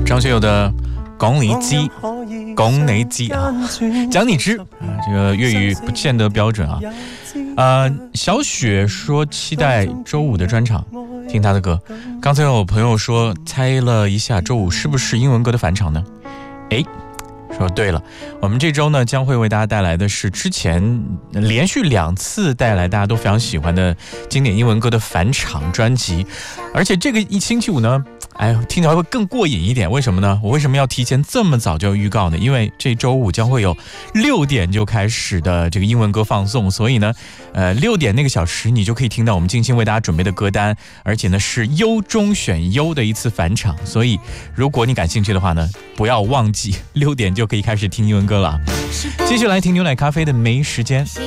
张学友的讲你知，讲你知啊，讲你知啊，这个粤语不见得标准啊。小雪说期待周五的专场，听他的歌。刚才有朋友说猜了一下周五是不是英文歌的返场呢？说对了，我们这周呢将会为大家带来的是之前连续2次带来大家都非常喜欢的经典英文歌的返场专辑，而且这个星期五呢，听起来会更过瘾一点。为什么呢？我为什么要提前这么早就预告呢？因为这周五将会有6点就开始的这个英文歌放送，所以呢，6点那个小时你就可以听到我们精心为大家准备的歌单，而且呢是优中选优的一次返场。所以如果你感兴趣的话呢，不要忘记6点就可以开始听英文歌了。继续来听牛奶咖啡的没时间。